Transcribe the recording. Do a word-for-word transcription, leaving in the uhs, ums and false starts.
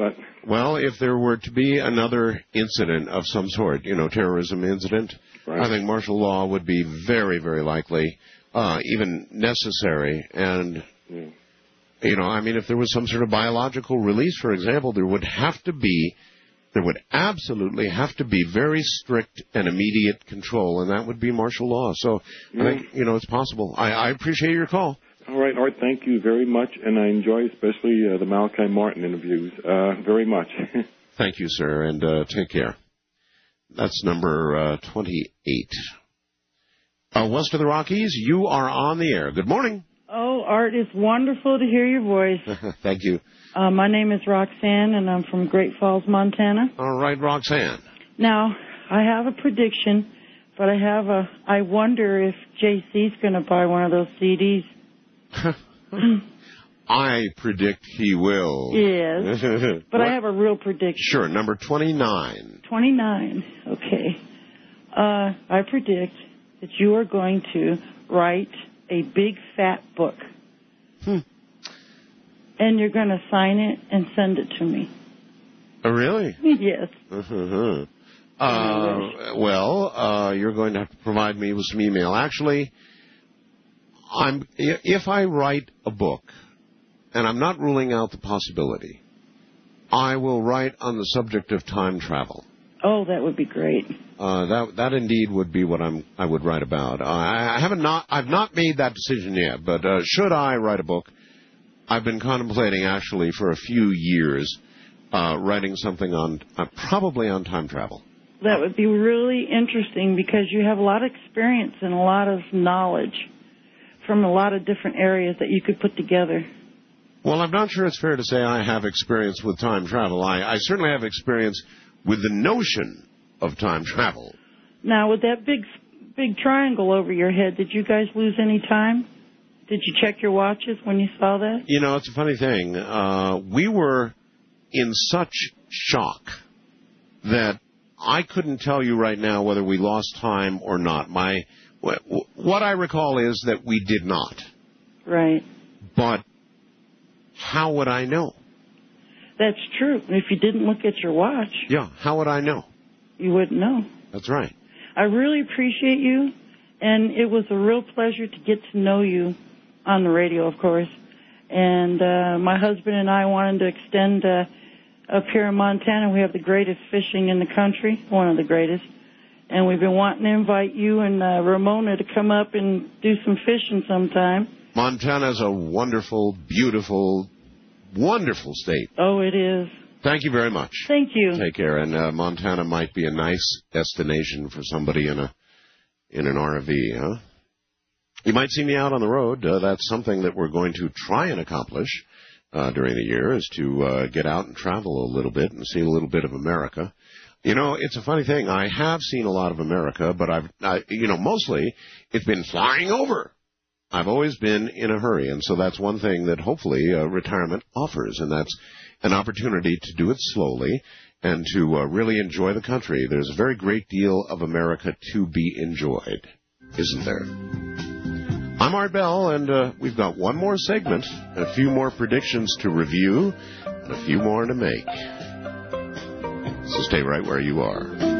But well, if there were to be another incident of some sort, you know, terrorism incident, right. I think martial law would be very, very likely, uh, even necessary. And, yeah. you know, I mean, if there was some sort of biological release, for example, there would have to be, there would absolutely have to be very strict and immediate control, and that would be martial law. So yeah. I think, you know, it's possible. I, I appreciate your call. All right, Art, thank you very much, and I enjoy especially uh, the Malachi Martin interviews uh, very much. Thank you, sir, and uh, take care. That's number uh, twenty-eight. Uh, west of the Rockies, you are on the air. Good morning. Oh, Art, it's wonderful to hear your voice. Thank you. Uh, my name is Roxanne, and I'm from Great Falls, Montana. All right, Roxanne. Now, I have a prediction, but I have a, I wonder if J C's going to buy one of those C Ds. I predict he will. Yes, but what? I have a real prediction. Sure, number twenty-nine. twenty-nine, okay. Uh, I predict that you are going to write a big, fat book. Hmm. And you're going to sign it and send it to me. Oh, really? Yes. Uh-huh. Uh, well, uh, you're going to have to provide me with some email. Actually, I'm if I write a book, and I'm not ruling out the possibility, I will write on the subject of time travel. Oh, that would be great. Uh, that that indeed would be what I'm I would write about. Uh, I, I haven't not I've not made that decision yet, but uh, should I write a book, I've been contemplating actually for a few years uh, writing something on uh, probably on time travel. That would be really interesting because you have a lot of experience and a lot of knowledge from a lot of different areas that you could put together. Well, I'm not sure it's fair to say I have experience with time travel. I, I certainly have experience with the notion of time travel. Now, with that big big triangle over your head, did you guys lose any time? Did you check your watches when you saw that? You know, it's a funny thing. Uh, we were in such shock that I couldn't tell you right now whether we lost time or not. My what I recall is that we did not. Right. But how would I know? That's true. If you didn't look at your watch. Yeah, how would I know? You wouldn't know. That's right. I really appreciate you, and it was a real pleasure to get to know you on the radio, of course. And uh, my husband and I wanted to extend, uh, up here in Montana, we have the greatest fishing in the country, one of the greatest. And we've been wanting to invite you and uh, Ramona to come up and do some fishing sometime. Montana's a wonderful, beautiful, wonderful state. Oh, it is. Thank you very much. Thank you. Take care. And uh, Montana might be a nice destination for somebody in a in an R V, huh? You might see me out on the road. Uh, that's something that we're going to try and accomplish uh, during the year, is to uh, get out and travel a little bit and see a little bit of America. You know, it's a funny thing. I have seen a lot of America, but I've, I, you know, mostly it's been flying over. I've always been in a hurry, and so that's one thing that hopefully uh, retirement offers, and that's an opportunity to do it slowly and to uh, really enjoy the country. There's a very great deal of America to be enjoyed, isn't there? I'm Art Bell, and uh, we've got one more segment, a few more predictions to review, and a few more to make. So stay right where you are.